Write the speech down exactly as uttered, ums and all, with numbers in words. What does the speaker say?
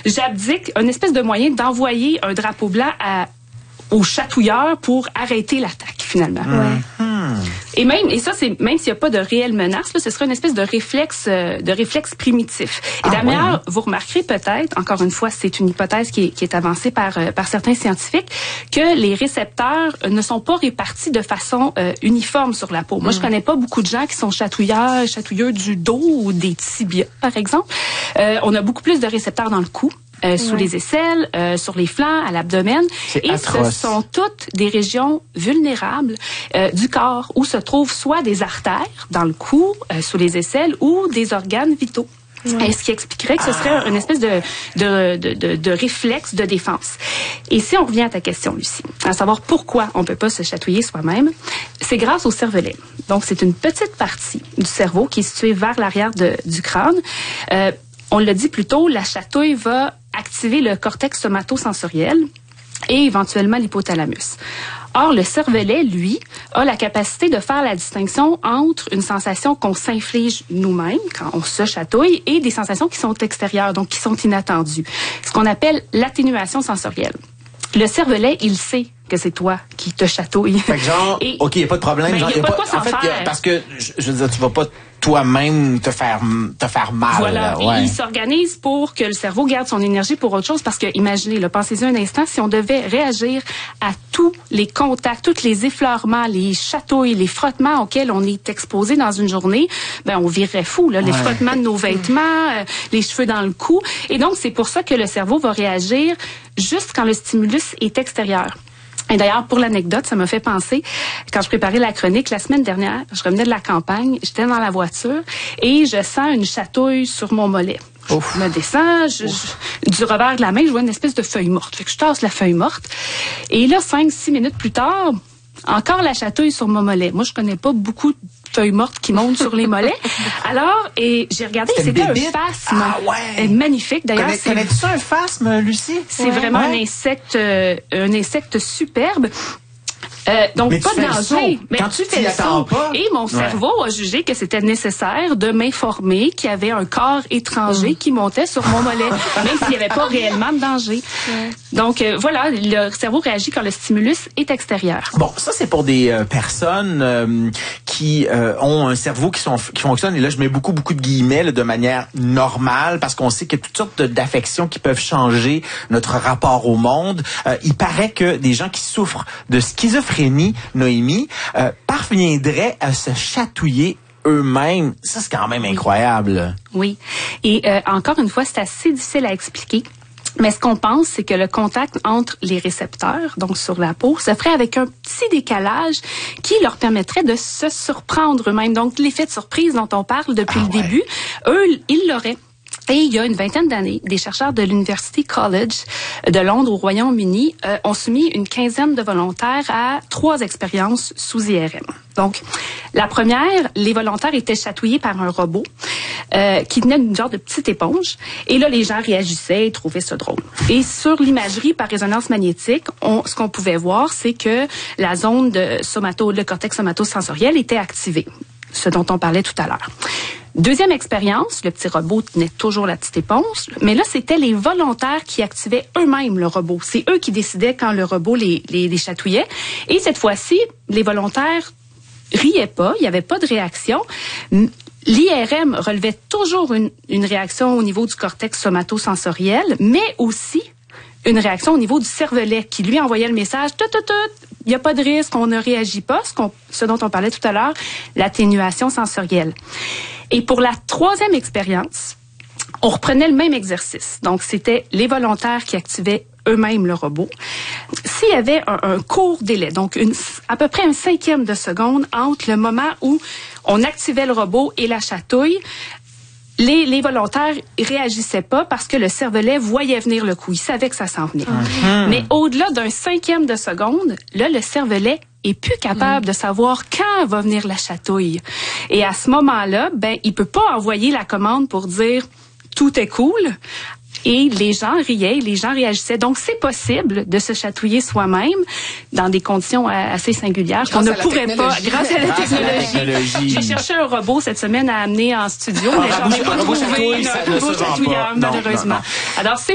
j'abdique une espèce de moyen d'envoyer un drapeau blanc à, aux chatouilleurs pour arrêter l'attaque, finalement. Ouais. Mmh. Et même, et ça, c'est même s'il n'y a pas de réelle menace, là, ce serait une espèce de réflexe, euh, de réflexe primitif. Et ah, d'ailleurs, ouais. vous remarquerez peut-être, encore une fois, c'est une hypothèse qui est, qui est avancée par, euh, par certains scientifiques, que les récepteurs ne sont pas répartis de façon euh, uniforme sur la peau. Moi, mmh. je connais pas beaucoup de gens qui sont chatouilleurs, chatouilleux du dos ou des tibias, par exemple. Euh, on a beaucoup plus de récepteurs dans le cou. Euh, sous ouais. les aisselles, euh, sur les flancs, à l'abdomen. C'est et atroce. Ce sont toutes des régions vulnérables euh, du corps où se trouvent soit des artères dans le cou, euh, sous les aisselles, ou des organes vitaux. Ouais. Ce qui expliquerait que ce serait ah. une espèce de, de, de, de, de réflexe de défense. Et si on revient à ta question, Lucie, à savoir pourquoi on peut pas se chatouiller soi-même, c'est grâce au cervelet. Donc, c'est une petite partie du cerveau qui est située vers l'arrière de, du crâne. Euh, on l'a dit plus tôt, la chatouille va activer le cortex somatosensoriel et éventuellement l'hypothalamus. Or, le cervelet, lui, a la capacité de faire la distinction entre une sensation qu'on s'inflige nous-mêmes quand on se chatouille et des sensations qui sont extérieures, donc qui sont inattendues. Ce qu'on appelle l'atténuation sensorielle. Le cervelet, il sait que c'est toi qui te chatouille. Fait que genre, et, OK, il n'y a pas de problème. Ben, genre, y a y a pas pas, de quoi en fait, s'en y a, faire. parce que, je, je veux dire, tu vas pas toi-même te faire, te faire mal. Voilà. Là, ouais. Et il s'organise pour que le cerveau garde son énergie pour autre chose parce que, imaginez, là, pensez-y un instant, si on devait réagir à tous les contacts, tous les effleurements, les chatouilles, les frottements auxquels on est exposé dans une journée, ben, on virerait fou, là. Les ouais. frottements de nos vêtements, euh, les cheveux dans le cou. Et donc, c'est pour ça que le cerveau va réagir juste quand le stimulus est extérieur. Et d'ailleurs, pour l'anecdote, ça m'a fait penser, quand je préparais la chronique, la semaine dernière, je revenais de la campagne, j'étais dans la voiture et je sens une chatouille sur mon mollet. Ouf. Je me descends, je, je, du revers de la main, je vois une espèce de feuille morte. Fait que je tasse la feuille morte. Et là, cinq, six minutes plus tard, encore la chatouille sur mon mollet. Moi, je connais pas beaucoup de feuilles mortes qui montent sur les mollets. Alors, et j'ai regardé, c'est c'était un bébite. phasme. Ah ouais. Et magnifique. D'ailleurs, Connais, c'est... Connais-tu ça, un phasme, Lucie? C'est ouais. vraiment ouais. un insecte, euh, un insecte superbe. Euh, donc, mais pas de danger. Mais quand tu fais le saut, pas. Et mon cerveau ouais. a jugé que c'était nécessaire de m'informer qu'il y avait un corps étranger mmh. qui montait sur mon mollet, même s'il n'y avait pas réellement de danger. Ouais. Donc, euh, voilà, le cerveau réagit quand le stimulus est extérieur. Bon, ça, c'est pour des euh, personnes euh, qui euh, ont un cerveau qui, sont, qui fonctionne, et là, je mets beaucoup, beaucoup de guillemets là, de manière normale, parce qu'on sait qu'il y a toutes sortes d'affections qui peuvent changer notre rapport au monde. Euh, il paraît que des gens qui souffrent de schizophrénie, Noémie, euh, parviendraient à se chatouiller eux-mêmes. Ça, c'est quand même incroyable. Oui. Et euh, encore une fois, c'est assez difficile à expliquer. Mais ce qu'on pense, c'est que le contact entre les récepteurs, donc sur la peau, se ferait avec un petit décalage qui leur permettrait de se surprendre eux-mêmes. Donc, l'effet de surprise dont on parle depuis ah, le ouais. début, eux, ils l'auraient. Et il y a une vingtaine d'années, des chercheurs de l'University College de Londres au Royaume-Uni euh, ont soumis une quinzaine de volontaires à trois expériences sous I R M. Donc, la première, les volontaires étaient chatouillés par un robot euh, qui tenait une genre de petite éponge. Et là, les gens réagissaient et trouvaient ça drôle. Et sur l'imagerie par résonance magnétique, on, ce qu'on pouvait voir, c'est que la zone de somato, le cortex somatosensoriel était activée, ce dont on parlait tout à l'heure. Deuxième expérience, le petit robot tenait toujours la petite éponge, mais là, c'était les volontaires qui activaient eux-mêmes le robot. C'est eux qui décidaient quand le robot les, les, les chatouillait. Et cette fois-ci, les volontaires riaient pas, il n'y avait pas de réaction. L'I R M relevait toujours une, une réaction au niveau du cortex somatosensoriel, mais aussi une réaction au niveau du cervelet qui lui envoyait le message tout, tout, tout, il n'y a pas de risque, on ne réagit pas, ce, qu'on, ce dont on parlait tout à l'heure, l'atténuation sensorielle. Et pour la troisième expérience, on reprenait le même exercice. Donc, c'était les volontaires qui activaient eux-mêmes le robot. S'il y avait un, un court délai, donc une, à peu près un cinquième de seconde entre le moment où on activait le robot et la chatouille, Les, les volontaires réagissaient pas parce que le cervelet voyait venir le coup. Il savait que ça s'en venait. Mm-hmm. Mais au-delà d'un cinquième de seconde, là, le cervelet est plus capable mm. de savoir quand va venir la chatouille. Et à ce moment-là, ben, il peut pas envoyer la commande pour dire tout est cool. Et les gens riaient, les gens réagissaient. Donc, c'est possible de se chatouiller soi-même dans des conditions assez singulières grâce qu'on ne pourrait pas, grâce à la grâce technologie. À la technologie. J'ai cherché un robot cette semaine à amener en studio, ah, mais j'en ai pas trouvé un robot chatouilleur, malheureusement. Non, non, non. Alors, c'est